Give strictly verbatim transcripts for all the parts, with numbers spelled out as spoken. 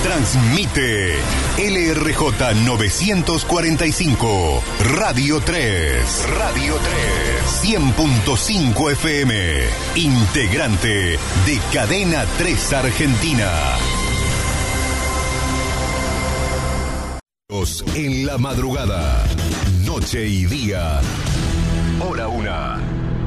Transmite L R J novecientos cuarenta y cinco, Radio tres. Radio tres. cien punto cinco F M. Integrante de Cadena tres Argentina. En la madrugada, noche y día. Hora una.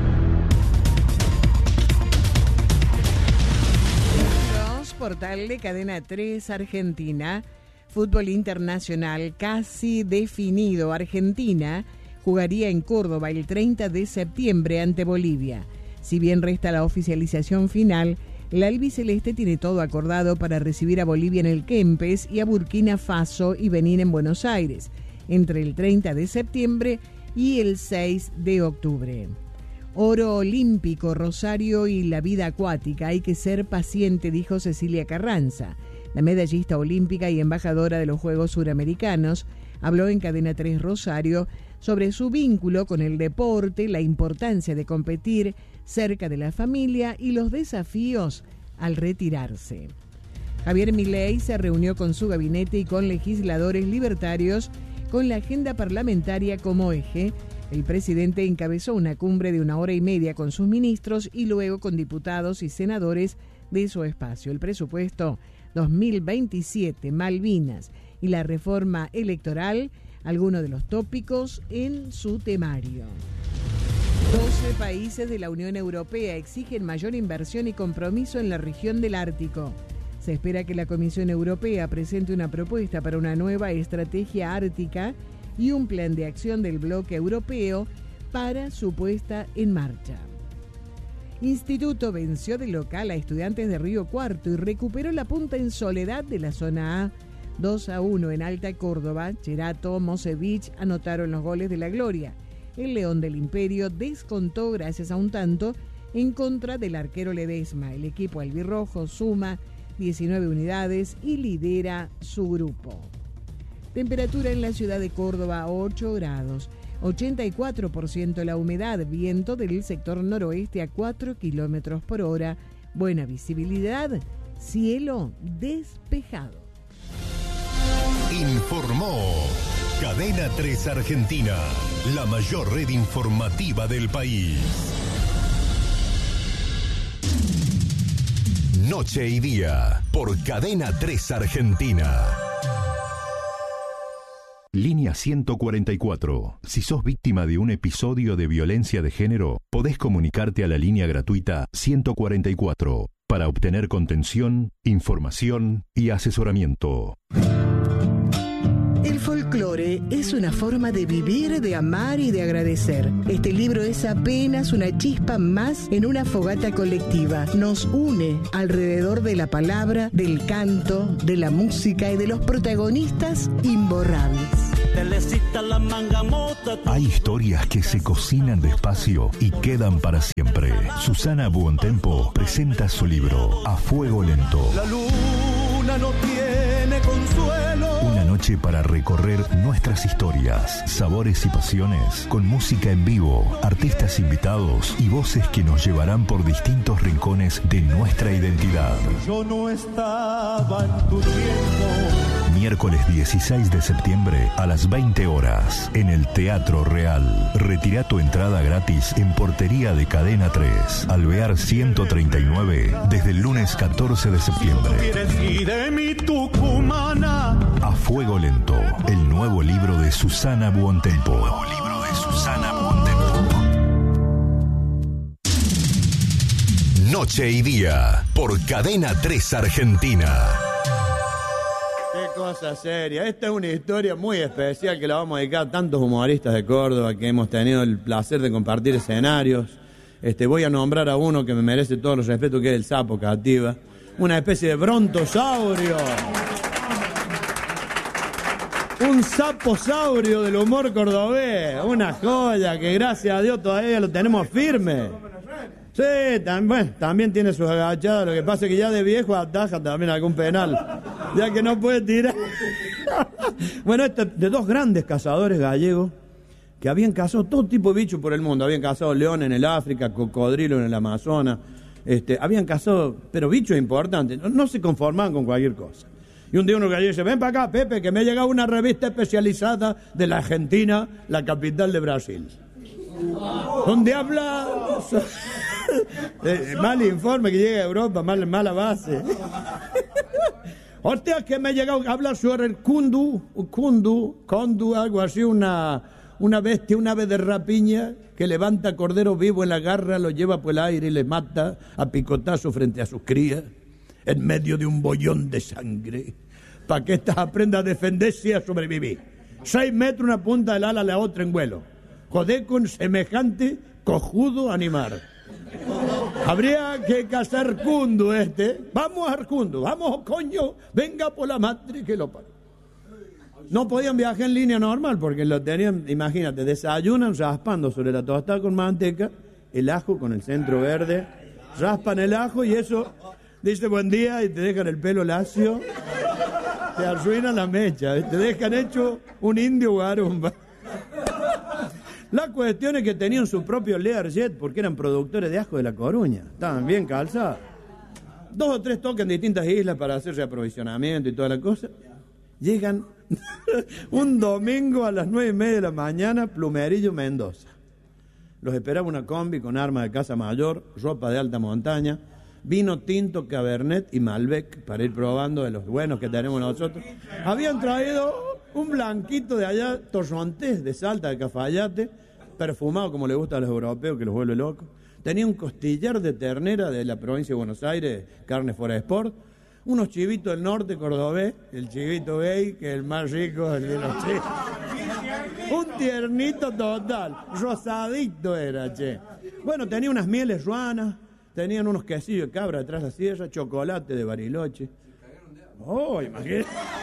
Portal de Cadena tres Argentina. Fútbol internacional casi definido. Argentina jugaría en Córdoba el treinta de septiembre ante Bolivia. Si bien resta la oficialización final, el albiceleste tiene todo acordado para recibir a Bolivia en el Kempes y a Burkina Faso y Benín en Buenos Aires, entre el treinta de septiembre y el seis de octubre. Oro olímpico, Rosario y la vida acuática. Hay que ser paciente, dijo Cecilia Carranza. La medallista olímpica y embajadora de los Juegos Suramericanos habló en Cadena tres Rosario sobre su vínculo con el deporte, la importancia de competir cerca de la familia y los desafíos al retirarse. Javier Milei se reunió con su gabinete y con legisladores libertarios con la agenda parlamentaria como eje. El presidente encabezó una cumbre de una hora y media con sus ministros y luego con diputados y senadores de su espacio. El presupuesto dos mil veintisiete, Malvinas y la reforma electoral, algunos de los tópicos en su temario. doce países de la Unión Europea exigen mayor inversión y compromiso en la región del Ártico. Se espera que la Comisión Europea presente una propuesta para una nueva estrategia ártica y un plan de acción del bloque europeo para su puesta en marcha. Instituto venció de local a Estudiantes de Río Cuarto y recuperó la punta en Soledad de la zona A. dos a uno en Alta Córdoba. Cherato, Mosevich anotaron los goles de la gloria. El León del Imperio descontó gracias a un tanto en contra del arquero Ledesma. El equipo albirrojo suma diecinueve unidades y lidera su grupo. Temperatura en la ciudad de Córdoba, ocho grados, ochenta y cuatro por ciento la humedad, viento del sector noroeste a cuatro kilómetros por hora, buena visibilidad, cielo despejado. Informó Cadena tres Argentina, la mayor red informativa del país. Noche y día, por Cadena tres Argentina. Línea ciento cuarenta y cuatro. Si sos víctima de un episodio de violencia de género, podés comunicarte a la línea gratuita ciento cuarenta y cuatro para obtener contención, información y asesoramiento. El folclore es una forma de vivir, de amar y de agradecer. Este libro es apenas una chispa más en una fogata colectiva. Nos une alrededor de la palabra, del canto, de la música y de los protagonistas imborrables. Hay historias que se cocinan despacio y quedan para siempre. Susana Buontempo presenta su libro A Fuego Lento. La luna no tiene consuelo. Una noche para recorrer nuestras historias, sabores y pasiones, con música en vivo, artistas invitados y voces que nos llevarán por distintos rincones de nuestra identidad. Yo no estaba en tu tiempo. Miércoles dieciséis de septiembre a las veinte horas en el Teatro Real. Retira tu entrada gratis en portería de Cadena tres, Alvear ciento treinta y nueve, desde el lunes catorce de septiembre. A Fuego Lento, el nuevo libro de Susana Buontempo. El nuevo libro de Susana Buontempo. Noche y día, por Cadena tres Argentina. Qué cosa seria. Esta es una historia muy especial que la vamos a dedicar a tantos humoristas de Córdoba que hemos tenido el placer de compartir escenarios. Este, voy a nombrar a uno que me merece todos los respetos, que es el Sapo Cativa. Una especie de brontosaurio. Un saposaurio del humor cordobés. Una joya que gracias a Dios todavía lo tenemos firme. Sí, tam- bueno, también tiene sus agachadas. Lo que pasa es que ya de viejo ataja también algún penal, ya que no puede tirar. Bueno, este, de dos grandes cazadores gallegos que habían cazado todo tipo de bichos por el mundo. Habían cazado león en el África, cocodrilo en el Amazonas. Este, habían cazado, pero bichos importantes. No, no se conformaban con cualquier cosa. Y un día uno gallegos dice, ven para acá, Pepe, que me ha llegado una revista especializada de la Argentina, la capital de Brasil. Donde habla... mal informe que llega a Europa, mal, mala base. Hostia, que me ha llegado a hablar sobre el kundu, kundu, kundu, algo así, una, una bestia, un ave de rapiña que levanta cordero vivo en la garra, lo lleva por el aire y le mata a picotazo frente a sus crías, en medio de un bollón de sangre, para que éstas aprendan a defenderse y a sobrevivir. Seis metros una punta del ala a la otra en vuelo. Joder con semejante cojudo animal. Habría que cazar kundu este. Vamos a kundu, vamos coño, venga por la madre que lo parió. No podían viajar en línea normal porque lo tenían, imagínate, desayunan raspando sobre la tostada con manteca, el ajo con el centro verde, raspan el ajo y eso, dice buen día y te dejan el pelo lacio, te arruinan la mecha, te dejan hecho un indio garumba. La cuestión es que tenían su propio Learjet porque eran productores de ajo de La Coruña. Estaban bien calzados. Dos o tres toques en distintas islas para hacer reaprovisionamiento y toda la cosa. Llegan un domingo a las nueve y media de la mañana, Plumerillo, Mendoza. Los esperaba una combi con armas de caza mayor, ropa de alta montaña, vino tinto, Cabernet y Malbec para ir probando de los buenos que tenemos nosotros. Habían traído un blanquito de allá, torrontés de Salta, de Cafayate, perfumado como le gusta a los europeos, que los vuelve locos. Tenía un costillar de ternera de la provincia de Buenos Aires, carne fuera de sport. Unos chivitos del norte cordobés, el chivito gay, que es el más rico, el de los chivos. Un tiernito total, rosadito era, che. Bueno, tenía unas mieles ruanas, tenían unos quesillos de cabra detrás de la sierra, chocolate de Bariloche. Oh, imagínate.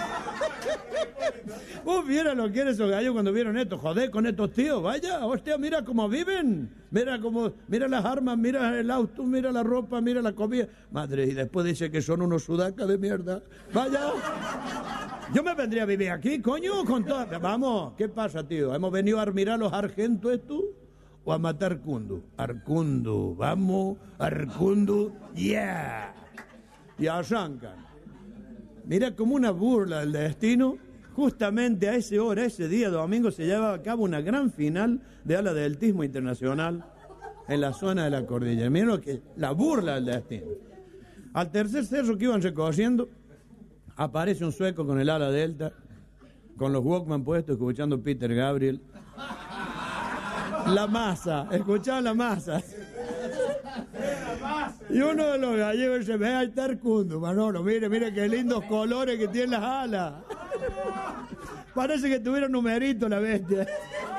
Vos vieras lo que eran esos gallos cuando vieron esto, joder, con estos tíos, vaya, hostia, mira cómo viven, mira cómo, mira las armas, mira el auto, mira la ropa, mira la comida. Madre, y después dice que son unos sudacas de mierda. Vaya, yo me vendría a vivir aquí, coño, con toda... Vamos, ¿qué pasa, tío? ¿Hemos venido a admirar a los argentos estos o a matar kundu? Arkundu, vamos, Arkundu, yeah. Y arrancan. Mira como una burla del destino. Justamente a esa hora, ese día domingo, se llevaba a cabo una gran final de ala de atletismo internacional en la zona de la cordillera. Miren lo que la burla del destino. Al tercer cerro que iban recorriendo, aparece un sueco con el ala delta, con los Walkman puestos, escuchando Peter Gabriel. La masa, escuchaban la masa. Y uno de los gallegos dice, ve ahí está el kundu, Manolo, mire, mire qué lindos colores que tiene las alas. Parece que tuviera un numerito la bestia.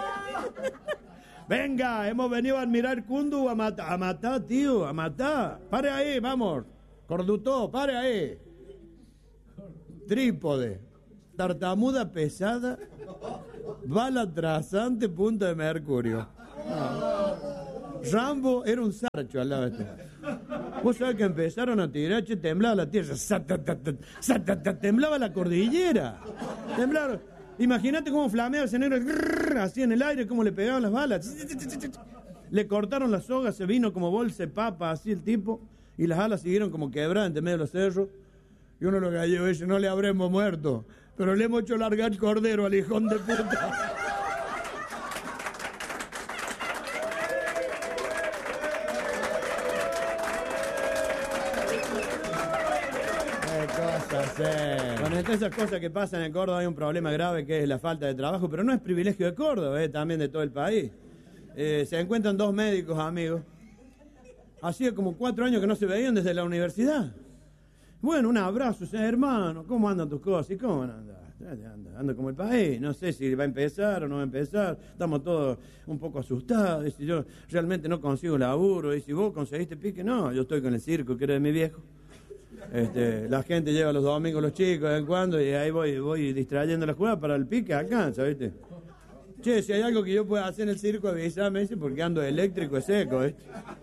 Venga, hemos venido a admirar kundu, a matar, a matar, tío, a matar. Pare ahí, vamos. Cordutó, pare ahí. Trípode, tartamuda pesada, bala trazante, punta de mercurio. No. Rambo era un sarcho al lado de este. Vos sabés que empezaron a tirar, che, temblaba la tierra, temblaba la cordillera, temblaron. Imagínate cómo flameaba ese negro, así en el aire, cómo le pegaban las balas. Le cortaron las sogas, se vino como bolsa de papa, así el tipo, y las alas siguieron como quebradas entre medio de los cerros. Y uno de los gallegos dice, no le habremos muerto, pero le hemos hecho largar el cordero al hijón de puta. Bueno, entre esas cosas que pasan en Córdoba hay un problema grave que es la falta de trabajo, pero no es privilegio de Córdoba, eh, también de todo el país. Eh, se encuentran dos médicos amigos, hacía como cuatro años que no se veían desde la universidad. Bueno, un abrazo, o sea, hermano, ¿cómo andan tus cosas? ¿Y cómo andan? Anda, anda como el país, no sé si va a empezar o no va a empezar, estamos todos un poco asustados, y si yo realmente no consigo laburo, y si vos conseguiste pique, no, yo estoy con el circo que era de mi viejo. Este, la gente lleva los domingos los chicos de vez en cuando y ahí voy, voy distrayendo la jugada para el pique, alcanza, ¿viste? Che, si hay algo que yo pueda hacer en el circo, avísame, ¿sí? Porque ando eléctrico y seco, ¿viste?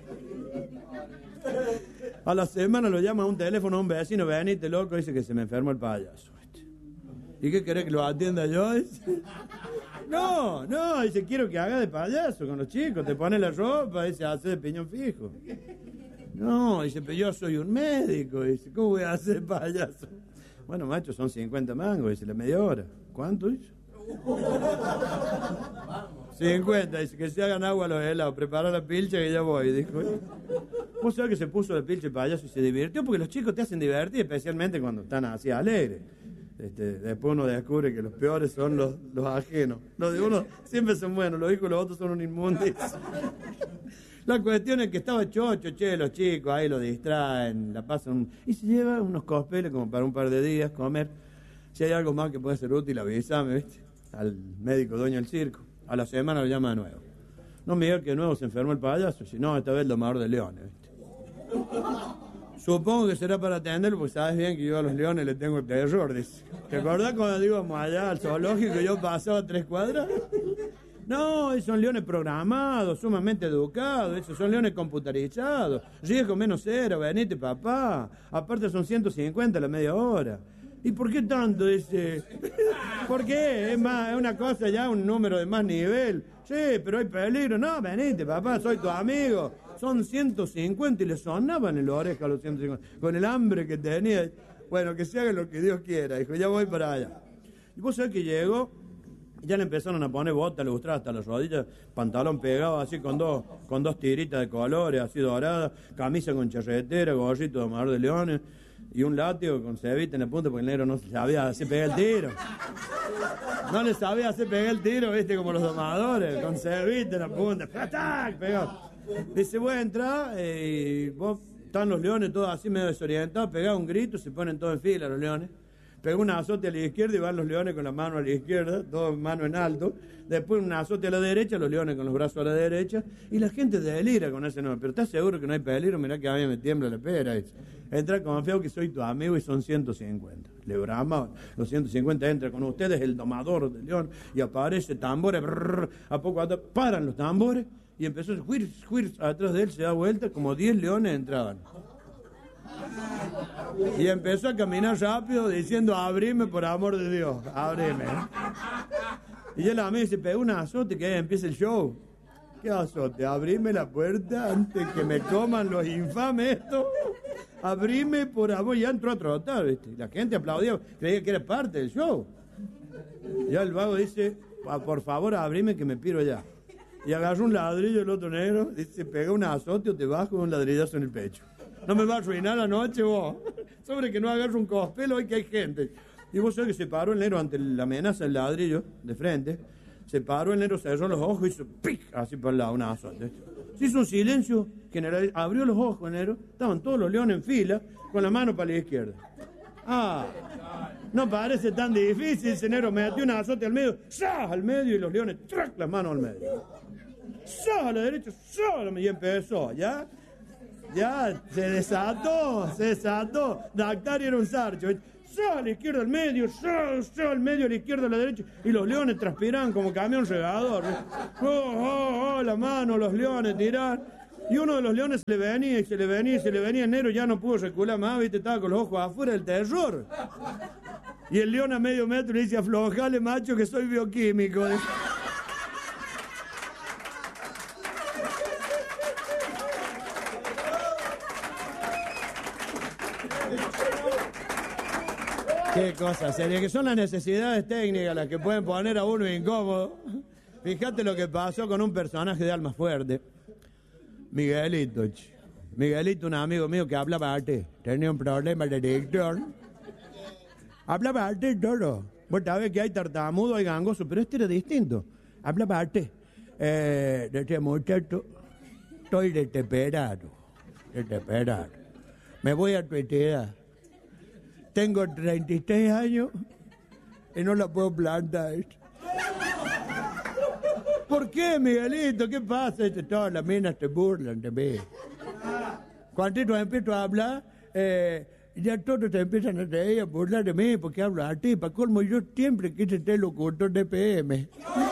A la semana lo llama a un teléfono a un vecino, venite loco, dice que se me enfermó el payaso, ¿viste? ¿Y qué querés que lo atienda yo? No, no, dice, quiero que haga de payaso con los chicos, te pone la ropa, dice, hace de piñón fijo. No, dice, pero yo soy un médico, dice, ¿cómo voy a hacer payaso? Bueno, macho, son cincuenta mangos, dice, la media hora. ¿Cuánto dice? cincuenta, dice, que se hagan agua los helados, prepara la pilcha que ya voy, dijo. Vos sabés que se puso la pilcha el payaso y se divirtió, porque los chicos te hacen divertir, especialmente cuando están así alegres. Este, después uno descubre que los peores son los, los ajenos. Los de uno siempre son buenos, los hijos de los otros son un inmundiz. La cuestión es que estaba chocho, che, los chicos ahí lo distraen, la pasan, y se lleva unos cospeles como para un par de días comer. Si hay algo más que puede ser útil, avísame, ¿viste? Al médico dueño del circo. A la semana lo llama de nuevo. No me diga que de nuevo se enfermó el payaso, si no, esta vez el domador de leones, ¿viste? Supongo que será para atenderlo, porque sabes bien que yo a los leones le tengo terror, dice. ¿Te acordás cuando íbamos allá al zoológico y yo pasaba tres cuadras? No, esos son leones programados, sumamente educados, esos son leones computarizados. Riesgo menos cero, venite papá. Aparte son ciento cincuenta a la media hora. ¿Y por qué tanto? Dice. ¿Por qué? Es más, es una cosa ya, un número de más nivel. Sí, pero hay peligro. No, venite papá, soy tu amigo. Son ciento cincuenta y le sonaban en la oreja a los ciento cincuenta. Con el hambre que tenía. Bueno, que se haga lo que Dios quiera. Dijo, ya voy para allá. Y vos sabés que llegó, ya le empezaron a poner botas lustradas hasta las rodillas, pantalón pegado así con dos, con dos tiritas de colores, así doradas, camisa con charretera, gorrito de domador de leones, y un látigo con cebita en la punta, porque el negro no sabía hacer pegar el tiro. No le sabía hacer pegar el tiro, viste, como los domadores, con cebita en la punta, ¡patac! Pegado. Dice, voy a entrar, eh, y vos, están los leones todos así medio desorientados, pegá un grito, se ponen todos en fila los leones. Pegó un azote a la izquierda y van los leones con la mano a la izquierda, todos mano en alto. Después un azote a la derecha, los leones con los brazos a la derecha. Y la gente delira con ese nombre. Pero ¿estás seguro que no hay peligro? Mirá que a mí me tiembla la pera. Entra confiado que soy tu amigo y son ciento cincuenta. Le brama, los ciento cincuenta entra con ustedes, el domador de león, y aparece tambores. Brrr, a poco a poco paran los tambores y empezó a juir, juir, atrás de él se da vuelta, como diez leones entraban. Y empezó a caminar rápido diciendo, abrime por amor de Dios, abrime. Y él a mí se pegó un azote que ahí empieza el show. ¿Qué azote? Abrime la puerta antes que me coman los infames estos. Abrime por amor. Y ya entró a trotar, ¿viste? Y la gente aplaudía, creía que era parte del show. Ya el vago dice, por favor, abrime que me piro ya. Y agarró un ladrillo el otro negro, dice, pega un azote o te bajo un ladrillazo en el pecho. No me va a arruinar la noche vos. Sobre que no agarro un cospelo hoy que hay gente. Y vos sabés que se paró el negro ante la amenaza del ladrillo de frente. Se paró el negro, cerró los ojos y hizo ¡pic! Así por el lado, una azote. Se hizo un silencio general. Abrió los ojos el negro. Estaban todos los leones en fila con la mano para la izquierda. Ah, no parece tan difícil. Ese negro metió un azote al medio. ¡Sah! Al medio y los leones ¡trac! Las manos al medio. ¡Sah! A la derecha. ¡Sah! A la medio. Y empezó, ¿ya? Ya, se desató, se desató. Dactario era un sarcho. Ya a la izquierda al medio, ya, ya al medio, a la izquierda a la derecha. Y los leones transpiraban como camión regador. Oh, oh, oh, la mano, los leones tiran. Y uno de los leones se le venía y se le venía y se le venía enero, ya no pudo recular más, viste, estaba con los ojos afuera del terror. Y el león a medio metro le dice, aflojale, macho, que soy bioquímico. Qué cosa seria, que son las necesidades técnicas las que pueden poner a uno incómodo. Fíjate lo que pasó con un personaje de alma fuerte. Miguelito. Miguelito, un amigo mío que hablaba arte. Tenía un problema de dicción. Hablaba arte todo. Vos sabés que hay tartamudo, hay gangoso, pero este era distinto. Hablaba arte. Eh, de este muchacho, estoy desesperado. Desesperado. Me voy a tuitear. Tengo treinta y seis años y no la puedo plantar. ¿Por qué, Miguelito? ¿Qué pasa? Todas las minas te burlan de mí. Cuando tú empiezo a hablar, eh, ya todos te empiezan a, reír, a burlar de mí porque hablo a ti. Para colmo, yo siempre quise ser locutor de P M.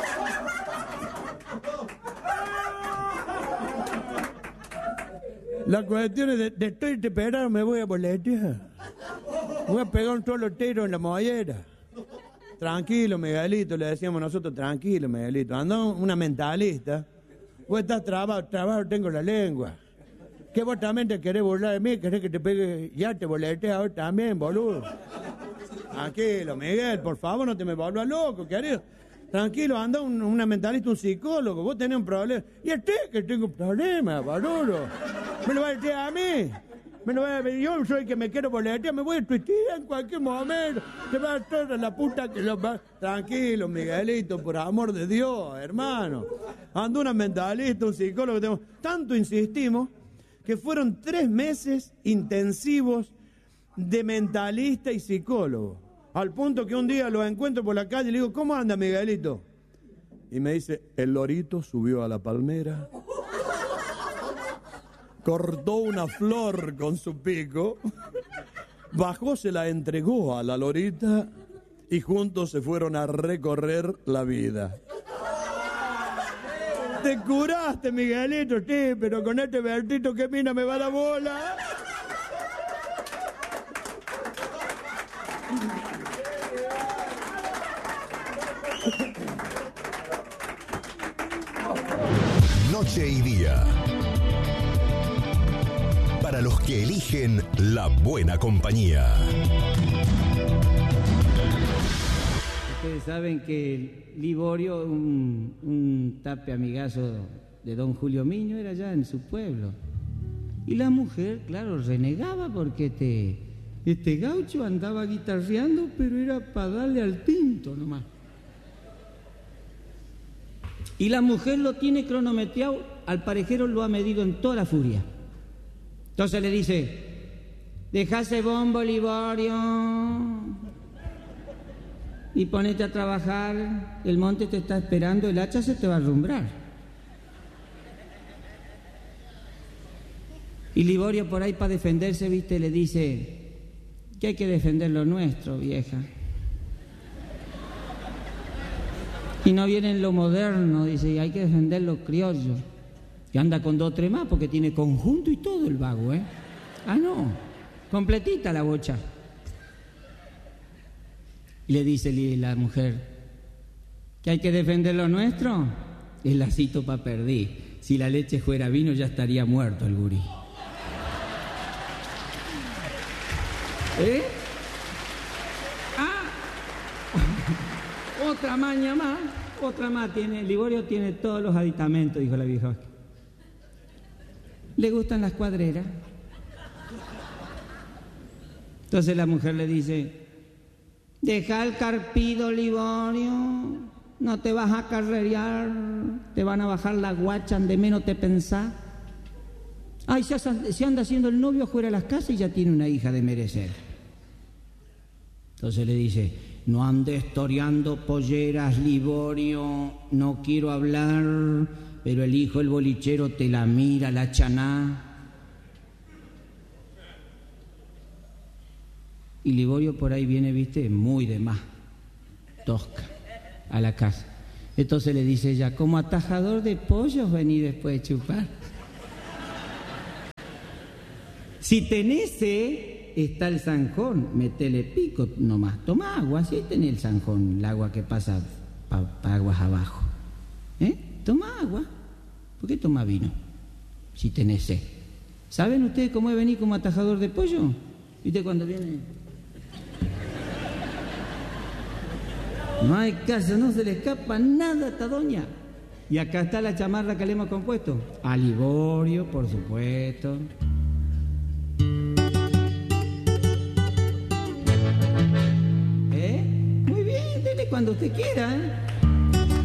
La cuestión es de, de estoy desesperado, me voy a boletear. Voy a pegar un solo tiro en la mollera. Tranquilo, Miguelito, le decíamos nosotros, tranquilo, Miguelito. Anda una mentalista. Vos estás trabado, trabado, tengo la lengua. ¿Qué vos también te querés burlar de mí? ¿Querés que te pegue? Ya te boleteas ahora también, boludo. Tranquilo, Miguel, por favor, no te me vuelvas loco, querido. Tranquilo, anda un, una mentalista, un psicólogo, vos tenés un problema. ¿Y este que tengo un problema, Barolo? ¿Me lo va a decir a mí? Me lo va a decir, yo soy el que me quiero boletear, me voy a tuitear en cualquier momento. Te va a estar la puta que lo va... Tranquilo, Miguelito, por amor de Dios, hermano. Anda una mentalista, un psicólogo. Tenemos... Tanto insistimos que fueron tres meses intensivos de mentalista y psicólogo. Al punto que un día lo encuentro por la calle y le digo, ¿cómo anda, Miguelito? Y me dice, el lorito subió a la palmera, cortó una flor con su pico, bajó, se la entregó a la lorita y juntos se fueron a recorrer la vida. Te curaste, Miguelito, sí, pero con este vertito que mina me va la bola. Noche y día. Para los que eligen la buena compañía. Ustedes saben que Liborio, un, un tape amigazo de don Julio Miño, era allá en su pueblo. Y la mujer, claro, renegaba porque este, este gaucho andaba guitarreando, pero era para darle al tinto nomás. Y la mujer lo tiene cronometrado, al parejero lo ha medido en toda la furia. Entonces le dice, deja ese bombo, Liborio, y ponete a trabajar, el monte te está esperando, el hacha se te va a alumbrar. Y Liborio por ahí para defenderse, viste, le dice que hay que defender lo nuestro, vieja. Y no viene en lo moderno, dice, hay que defender lo criollo. Y anda con dos o tres más porque tiene conjunto y todo el vago, ¿eh? Ah, no, completita la bocha. Y le dice la mujer, ¿que hay que defender lo nuestro? El lacito pa' perdí. Si la leche fuera vino ya estaría muerto el gurí. ¿Eh? Ah, otra maña más, otra más tiene. Liborio tiene todos los aditamentos, dijo la vieja. ¿Le gustan las cuadreras? Entonces la mujer le dice, deja el carpido, Liborio, no te vas a carrerear, te van a bajar la guacha, de menos te pensás. Ay, se, se anda haciendo el novio fuera de las casas y ya tiene una hija de merecer. Entonces le dice, no andes toreando polleras, Liborio, no quiero hablar, pero el hijo el bolichero te la mira, la chaná. Y Liborio por ahí viene, viste, muy de más, tosca, a la casa. Entonces le dice ella, como atajador de pollos vení después de chupar. Si tenés sed, está el zanjón, metele pico nomás. Toma agua, si ahí tenés el zanjón, el agua que pasa para pa aguas abajo. ¿Eh? Toma agua. ¿Por qué toma vino? Si tenés sed. ¿Saben ustedes cómo es venir como atajador de pollo? ¿Viste cuando viene? No hay caso, no se le escapa nada a esta doña. Y acá está la chamarra que le hemos compuesto. A Liborio, por supuesto. ¿Eh? Muy bien, dele cuando usted quiera, ¿eh?